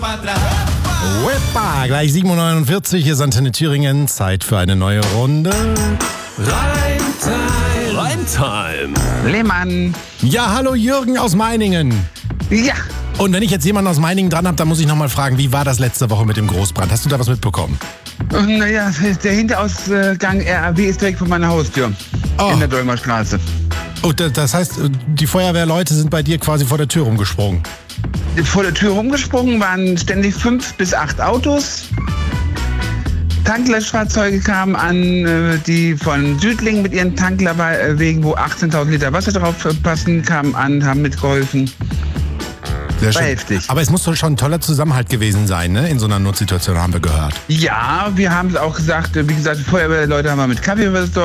Wepa, gleich 7.49 Uhr, hier ist Antenne Thüringen. Zeit für eine neue Runde. Reimtime. Lehmann. Ja, hallo Jürgen aus Meiningen. Ja. Und wenn ich jetzt jemanden aus Meiningen dran habe, dann muss ich nochmal fragen, wie war das letzte Woche mit dem Großbrand? Hast du da was mitbekommen? Naja, der Hinterausgang RAW ist direkt vor meiner Haustür. Oh. In der Dolmer Straße. Oh, das heißt, die Feuerwehrleute sind bei dir quasi vor der Tür rumgesprungen? Vor der Tür rumgesprungen waren ständig 5 bis 8 Autos. Tanklöschfahrzeuge kamen an, die von Südling mit ihren Tanklwegen, wo 18.000 Liter Wasser drauf passen, kamen an, haben mitgeholfen. Sehr War schön. heftig. Aber es muss doch schon ein toller Zusammenhalt gewesen sein, ne? In so einer Notsituation, haben wir gehört. Ja, wir haben es auch gesagt, wie gesagt, die Feuerwehrleute haben wir mit Kaffee versorgt.